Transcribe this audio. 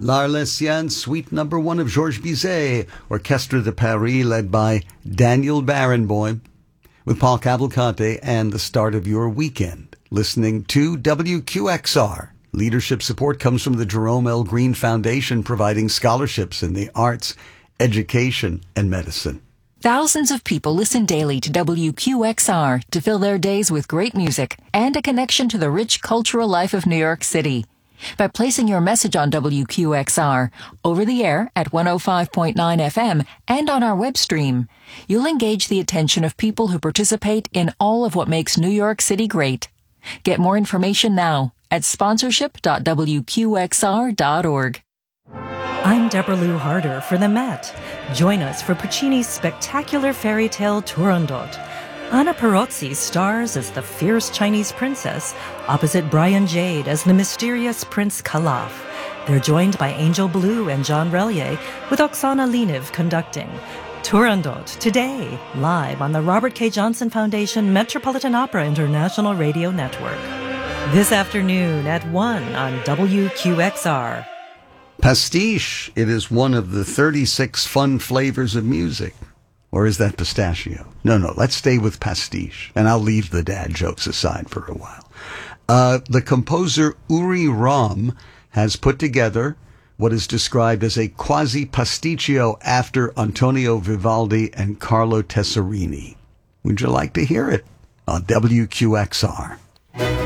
L'Arlésienne, Suite Number 1 of Georges Bizet, Orchestre de Paris led by Daniel Barenboim, with Paul Cavalcante, and the start of your weekend, listening to WQXR. Leadership support comes from the Jerome L. Green Foundation, providing scholarships in the arts, education, and medicine. Thousands of people listen daily to WQXR to fill their days with great music and a connection to the rich cultural life of New York City. By placing your message on WQXR, over the air at 105.9 FM and on our web stream, you'll engage the attention of people who participate in all of what makes New York City great. Get more information now at sponsorship.wqxr.org. I'm Deborah Lou Harder for the Met. Join us for Puccini's spectacular fairy tale Turandot. Anna Perozzi stars as the fierce Chinese princess, opposite Brian Jade as the mysterious Prince Calaf. They're joined by Angel Blue and John Relier, with Oksana Leniv conducting. Turandot, today, live on the Robert K. Johnson Foundation Metropolitan Opera International Radio Network. This afternoon at 1 on WQXR. Pastiche. It is one of the 36 fun flavors of music. Or is that pistachio? No, let's stay with pastiche. And I'll leave the dad jokes aside for a while. The composer Uri Ram has put together what is described as a quasi-pasticcio after Antonio Vivaldi and Carlo Tesserini. Would you like to hear it on WQXR?